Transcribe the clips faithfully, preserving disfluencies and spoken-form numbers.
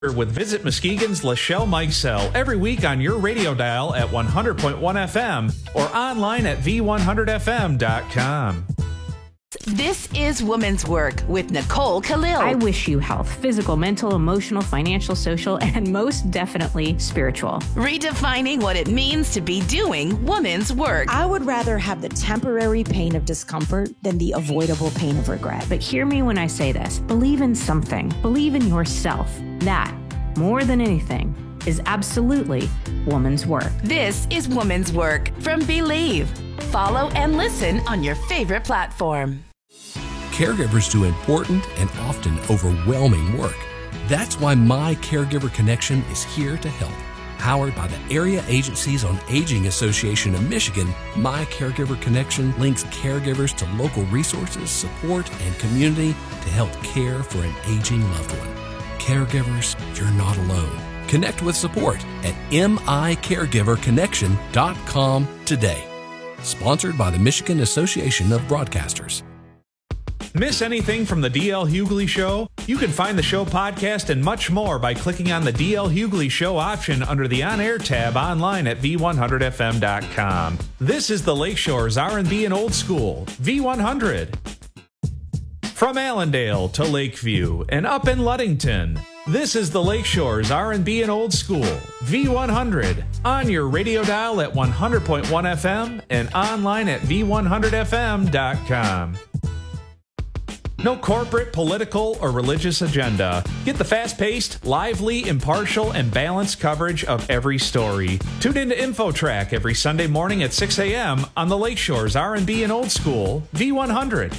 with Visit Muskegon's Lachelle Mikesell every week on your radio dial at one hundred point one F M or online at v one hundred f m dot com. This is Woman's Work with Nicole Khalil. I wish you health, physical, mental, emotional, financial, social, and most definitely spiritual. Redefining what it means to be doing woman's work. I would rather have the temporary pain of discomfort than the avoidable pain of regret. But hear me when I say this. Believe in something. Believe in yourself. That, more than anything, is absolutely woman's work. This is Woman's Work from Believe. Follow and listen on your favorite platform. Caregivers do important and often overwhelming work. That's why My Caregiver Connection is here to help. Powered by the Area Agencies on Aging Association of Michigan, My Caregiver Connection links caregivers to local resources, support, and community to help care for an aging loved one. Caregivers, you're not alone. Connect with support at m i caregiver connection dot com today. Sponsored by the Michigan Association of Broadcasters. Miss anything from the D L Hughley Show? You can find the show podcast and much more by clicking on the D L Hughley Show option under the On-Air tab online at v one hundred f m dot com. This is the Lakeshore's R and B and Old School, V one hundred. From Allendale to Lakeview and up in Ludington, this is the Lakeshore's R and B and Old School, V one hundred, on your radio dial at one hundred point one F M and online at v one hundred f m dot com. No corporate, political, or religious agenda. Get the fast-paced, lively, impartial, and balanced coverage of every story. Tune in to InfoTrack every Sunday morning at six a m on the Lakeshore's R and B and Old School, V one hundred.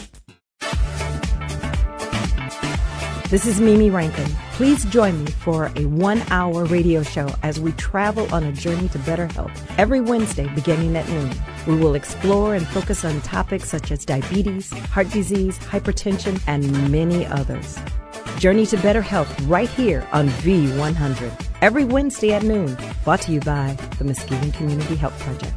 This is Mimi Rankin. Please join me for a one-hour radio show as we travel on a journey to better health every Wednesday beginning at noon. We will explore and focus on topics such as diabetes, heart disease, hypertension, and many others. Journey to better health right here on V one hundred. Every Wednesday at noon. Brought to you by the Muskegon Community Health Project.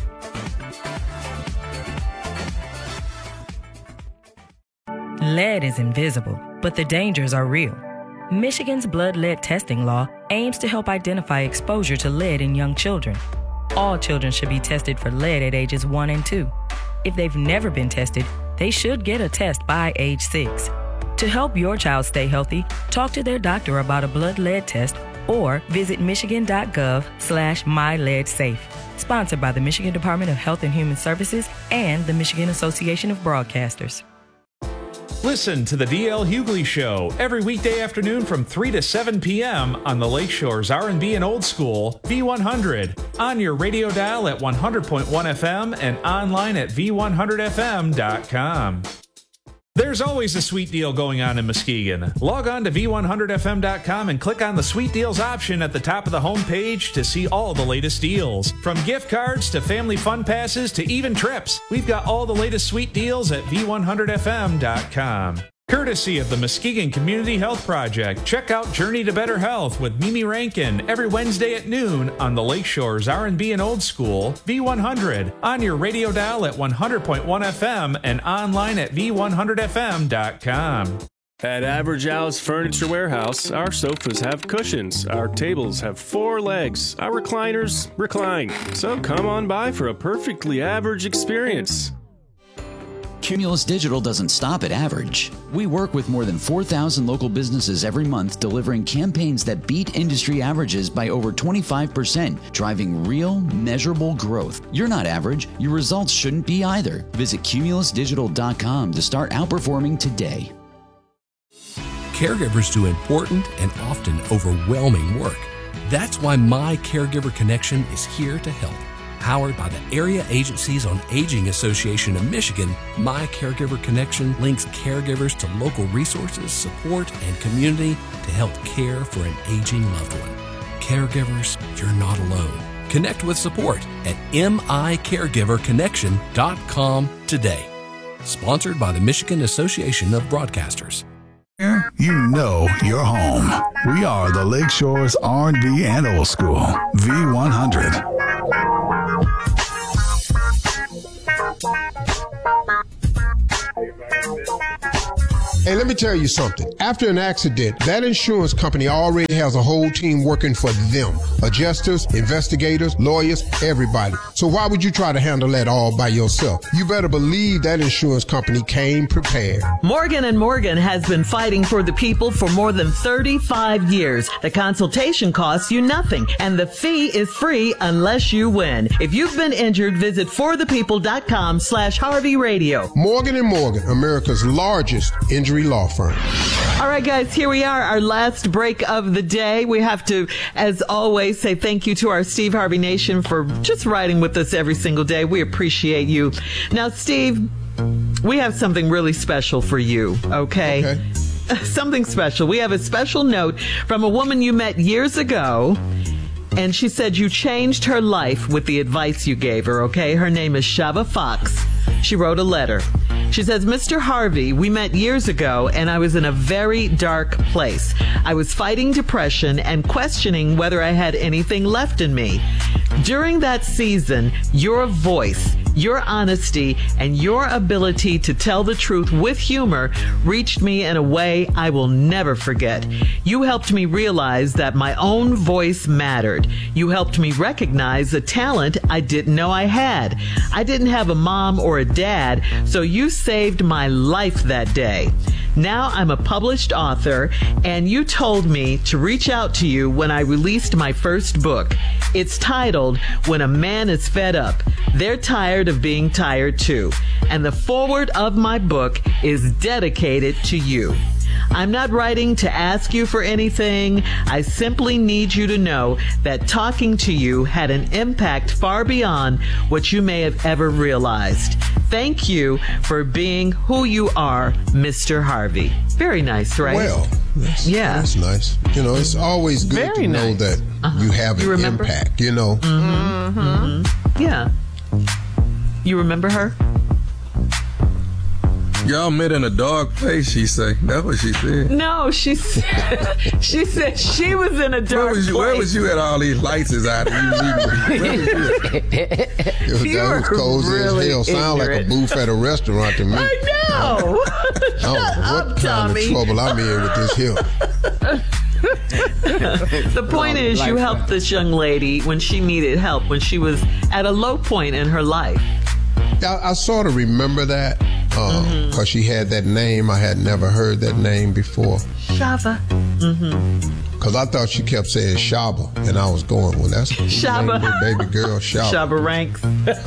Lead is invisible, but the dangers are real. Michigan's blood lead testing law aims to help identify exposure to lead in young children. All children should be tested for lead at ages one and two. If they've never been tested, they should get a test by age six. To help your child stay healthy, talk to their doctor about a blood lead test or visit michigan.gov slash myleadsafe. Sponsored by the Michigan Department of Health and Human Services and the Michigan Association of Broadcasters. Listen to the D L Hughley Show every weekday afternoon from three to seven p m on the Lakeshore's R and B and Old School, V one hundred, on your radio dial at one hundred point one F M and online at v one hundred f m dot com. There's always a sweet deal going on in Muskegon. Log on to v one hundred f m dot com and click on the Sweet Deals option at the top of the homepage to see all the latest deals. From gift cards to family fun passes to even trips, we've got all the latest sweet deals at v one hundred f m dot com. Courtesy of the Muskegon Community Health Project, check out Journey to Better Health with Mimi Rankin every Wednesday at noon on the Lakeshore's R and B and Old School, V one hundred, on your radio dial at one hundred point one F M and online at v one hundred f m dot com. At Average Al's Furniture Warehouse, our sofas have cushions, our tables have four legs, our recliners recline. So come on by for a perfectly average experience. Cumulus Digital doesn't stop at average. We work with more than four thousand local businesses every month, delivering campaigns that beat industry averages by over twenty-five percent, driving real, measurable growth. You're not average. Your results shouldn't be either. Visit cumulus digital dot com to start outperforming today. Caregivers do important and often overwhelming work. That's why My Caregiver Connection is here to help. Powered by the Area Agencies on Aging Association of Michigan, My Caregiver Connection links caregivers to local resources, support, and community to help care for an aging loved one. Caregivers, you're not alone. Connect with support at m i caregiver connection dot com today. Sponsored by the Michigan Association of Broadcasters. You know you're home. We are the Lakeshore's R and B and Old School, V one hundred. Hey, let me tell you something. After an accident, that insurance company already has a whole team working for them. Adjusters, investigators, lawyers, everybody. So why would you try to handle that all by yourself? You better believe that insurance company came prepared. Morgan and Morgan has been fighting for the people for more than thirty-five years. The consultation costs you nothing, and the fee is free unless you win. If you've been injured, visit forthepeople.com slash Harvey Radio. Morgan and Morgan, America's largest injury law firm. All right, guys, here we are, our last break of the day. We have to, as always, say thank you to our Steve Harvey Nation for just riding with us every single day. We appreciate you. Now, Steve, we have something really special for you, okay? Okay. Something special. We have a special note from a woman you met years ago, and she said you changed her life with the advice you gave her, okay? Her name is Shava Fox. She wrote a letter. She says, Mister Harvey, we met years ago, and I was in a very dark place. I was fighting depression and questioning whether I had anything left in me. During that season, your voice, your honesty, and your ability to tell the truth with humor reached me in a way I will never forget. You helped me realize that my own voice mattered. You helped me recognize a talent I didn't know I had. I didn't have a mom or a dad, so you saved my life that day. Now I'm a published author, and you told me to reach out to you when I released my first book. It's titled, When a Man is Fed Up. They're tired of being tired too. And the foreword of my book is dedicated to you. I'm not writing to ask you for anything. I simply need you to know that talking to you had an impact far beyond what you may have ever realized. Thank you for being who you are, Mister Harvey. Very nice, right? Well, that's, yeah. that's nice. You know, it's always good Very to know nice. that Uh-huh. you have You an remember? impact, you know. Mm-hmm. Mm-hmm. Yeah. You remember her? Y'all met in a dark place, she say. That's what she said. No, she said, she said she was in a dark Where was you, place. where was you at all these lights is out? Where was you? It was, You that was were cozy really as hell. Sound like a ignorant. booth at a restaurant to me. I know. I don't know what up, kind Tommy. of trouble I'm in with this here. The point is, you helped this young lady when she needed help, when she was at a low point in her life. I, I sort of remember that because Mm-hmm. she had that name. I had never heard that name before. Shava. Mm-hmm. Because I thought she kept saying Shaba, and I was going, well, that's the Shaba. name of her baby girl, Shaba. Shaba Ranks.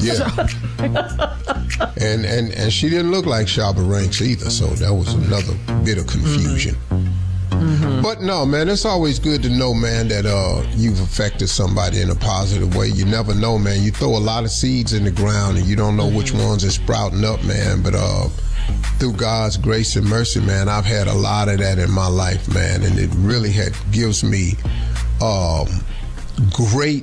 Yeah. and, and and she didn't look like Shaba Ranks either, so that was another bit of confusion. Mm-hmm. But no, man, it's always good to know, man, that uh, you've affected somebody in a positive way. You never know, man. You throw a lot of seeds in the ground and you don't know mm-hmm. which ones are sprouting up, man. But uh, through God's grace and mercy, man, I've had a lot of that in my life, man. And it really had, gives me um, great,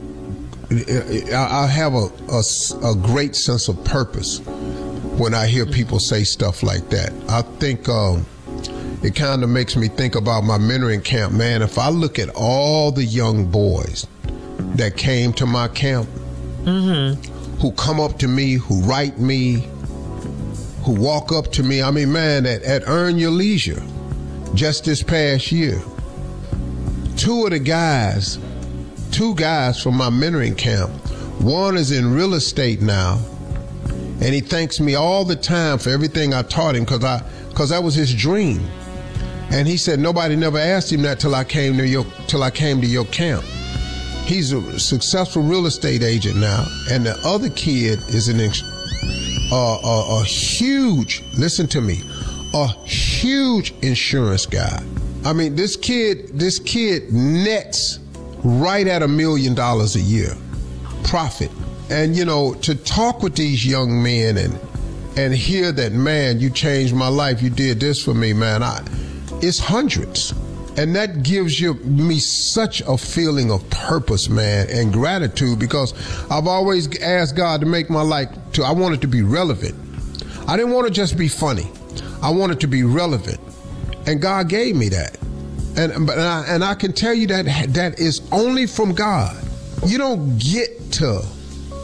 I have a, a, a great sense of purpose when I hear people say stuff like that. I think... Um, It kind of makes me think about my mentoring camp, man. If I look at all the young boys that came to my camp, mm-hmm. who come up to me, who write me, who walk up to me, I mean, man, at, at Earn Your Leisure, just this past year, two of the guys, two guys from my mentoring camp, one is in real estate now, and he thanks me all the time for everything I taught him because I, because that was his dream. And he said nobody never asked him that till I came to your till I came to your camp. He's a successful real estate agent now, and the other kid is an uh, a, a huge. Listen to me, a huge insurance guy. I mean, this kid this kid nets right at a million dollars a year profit. And you know, to talk with these young men and and hear that, man, you changed my life. You did this for me, man. I. It's hundreds. And that gives you me such a feeling of purpose, man, and gratitude, because I've always asked God to make my life to, I want it to be relevant. I didn't want to just be funny. I want it to be relevant. And God gave me that. And, but, and, I, and I can tell you that that is only from God. You don't get to,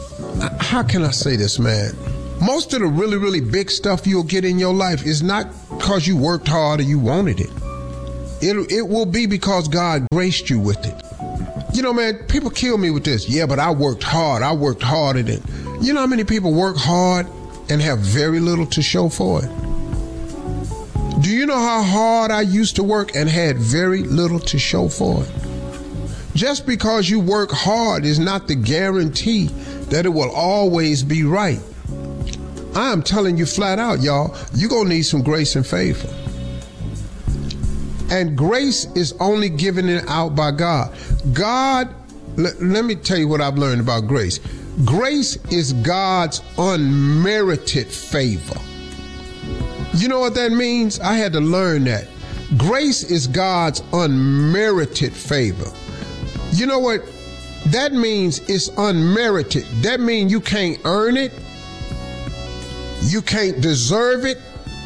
how can I say this, man? Most of the really, really big stuff you'll get in your life is not because you worked hard or you wanted it. It, it will be because God graced you with it. You know, man, people kill me with this. Yeah, but I worked hard. I worked harder than. You know how many people work hard and have very little to show for it? Do you know how hard I used to work and had very little to show for it? Just because you work hard is not the guarantee that it will always be right. I'm telling you flat out, y'all, you're going to need some grace and favor. And grace is only given it out by God. God, l- let me tell you what I've learned about grace. Grace is God's unmerited favor. You know what that means? I had to learn that. Grace is God's unmerited favor. You know what? That means it's unmerited. That means you can't earn it, you can't deserve it,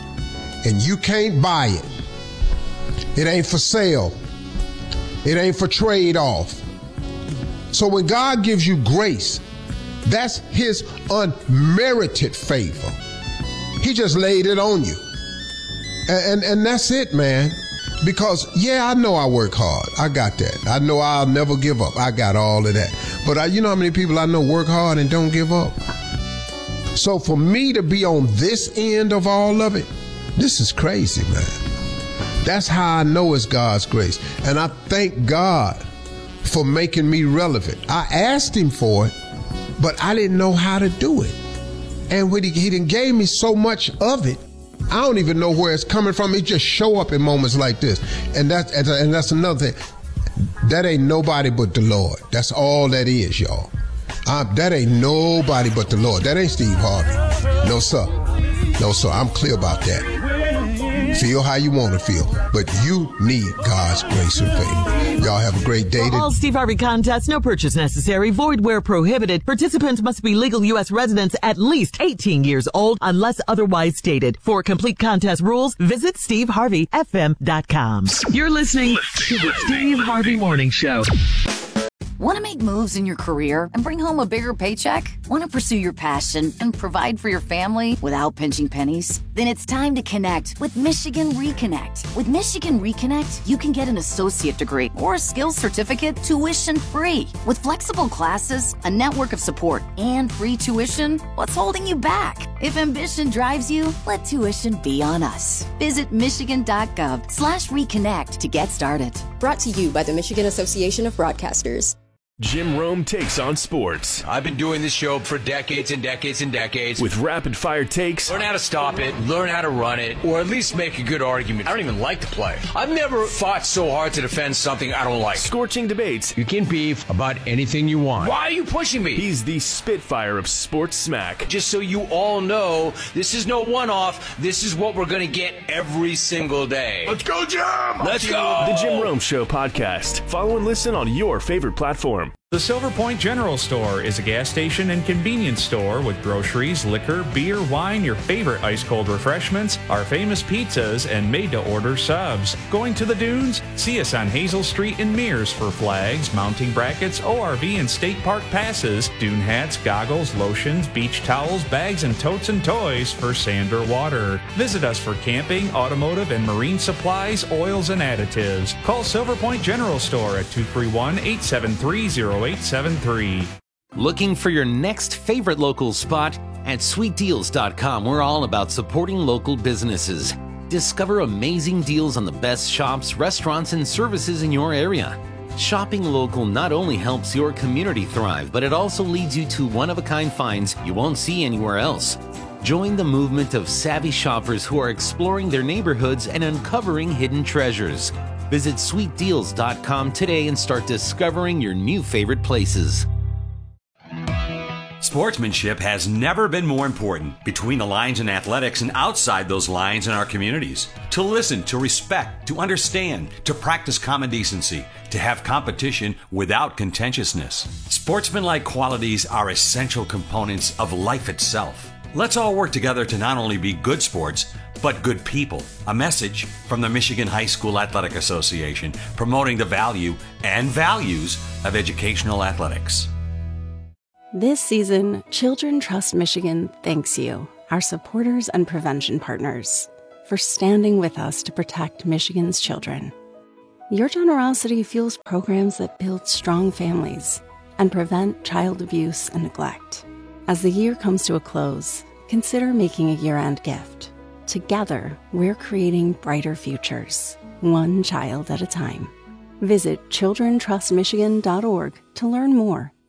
and you can't buy it. It ain't for sale. It ain't for trade off. So when God gives you grace, that's his unmerited favor. He just laid it on you. And, and, and that's it, man. Because, yeah, I know I work hard. I got that. I know I'll never give up. I got all of that. But I, you know how many people I know work hard and don't give up? So for me to be on this end of all of it, this is crazy, man. That's how I know it's God's grace. And I thank God for making me relevant. I asked him for it, but I didn't know how to do it. And when he, he done gave me so much of it, I don't even know where it's coming from. It just show up in moments like this. And that's, and that's another thing. That ain't nobody but the Lord. That's all that is, y'all. Uh, that ain't nobody but the Lord. That ain't Steve Harvey. No, sir. No, sir. I'm clear about that. Feel how you want to feel, but you need God's grace and favor. Y'all have a great day. For all Steve Harvey contests, no purchase necessary, void where prohibited. Participants must be legal U S residents at least eighteen years old unless otherwise stated. For complete contest rules, visit steve harvey f m dot com. You're listening to the Steve Harvey Morning Show. Want to make moves in your career and bring home a bigger paycheck? Want to pursue your passion and provide for your family without pinching pennies? Then it's time to connect with Michigan Reconnect. With Michigan Reconnect, you can get an associate degree or a skills certificate tuition free. With flexible classes, a network of support, and free tuition, what's holding you back? If ambition drives you, let tuition be on us. Visit michigan.gov slash reconnect to get started. Brought to you by the Michigan Association of Broadcasters. Jim Rome takes on sports. I've been doing this show for decades and decades and decades. With rapid-fire takes. Learn how to stop it, learn how to run it, or at least make a good argument. I don't even like to play. I've never fought so hard to defend something I don't like. Scorching debates. You can beef about anything you want. Why are you pushing me? He's the Spitfire of sports smack. Just so you all know, this is no one-off. This is what we're going to get every single day. Let's go, Jim! Let's go! The Jim Rome Show podcast. Follow and listen on your favorite platform. The Silver Point General Store is a gas station and convenience store with groceries, liquor, beer, wine, your favorite ice-cold refreshments, our famous pizzas, and made-to-order subs. Going to the dunes? See us on Hazel Street in Mears for flags, mounting brackets, O R V and state park passes, dune hats, goggles, lotions, beach towels, bags, and totes and toys for sand or water. Visit us for camping, automotive, and marine supplies, oils, and additives. Call Silver Point General Store at two three one, eight seven three, zero eight seven three. Looking for your next favorite local spot? At sweet deals dot com, we're all about supporting local businesses. Discover amazing deals on the best shops, restaurants, and services in your area. Shopping local not only helps your community thrive, but it also leads you to one-of-a-kind finds you won't see anywhere else. Join the movement of savvy shoppers who are exploring their neighborhoods and uncovering hidden treasures. Visit sweet deals dot com today and start discovering your new favorite places. Sportsmanship has never been more important between the lines in athletics and outside those lines in our communities. To listen, to respect, to understand, to practice common decency, to have competition without contentiousness. Sportsmanlike qualities are essential components of life itself. Let's all work together to not only be good sports, but good people. A message from the Michigan High School Athletic Association, promoting the value and values of educational athletics. This season, Children Trust Michigan thanks you, our supporters and prevention partners. for standing with us to protect Michigan's children. Your generosity fuels programs that build strong families and prevent child abuse and neglect. As the year comes to a close, consider making a year-end gift. Together, we're creating brighter futures, one child at a time. Visit children trust michigan dot org to learn more